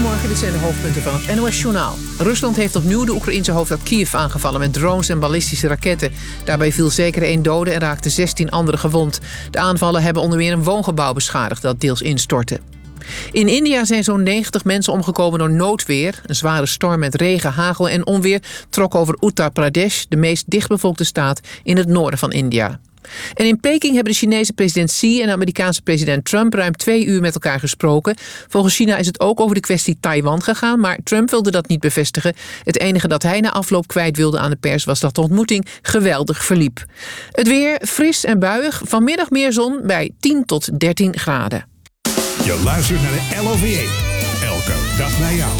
Goedemorgen, dit zijn de hoofdpunten van het NOS-journaal. Rusland heeft opnieuw de Oekraïense hoofdstad Kiev aangevallen met drones en ballistische raketten. Daarbij viel zeker 1 dode en raakten 16 anderen gewond. De aanvallen hebben onder meer een woongebouw beschadigd dat deels instortte. In India zijn zo'n 90 mensen omgekomen door noodweer. Een zware storm met regen, hagel en onweer trok over Uttar Pradesh, de meest dichtbevolkte staat in het noorden van India. En in Peking hebben de Chinese president Xi en de Amerikaanse president Trump ruim 2 uur met elkaar gesproken. Volgens China is het ook over de kwestie Taiwan gegaan, maar Trump wilde dat niet bevestigen. Het enige dat hij na afloop kwijt wilde aan de pers was dat de ontmoeting geweldig verliep. Het weer fris en buiig, vanmiddag meer zon bij 10 tot 13 graden. Je luistert naar de LOVE. Elke dag naar jou.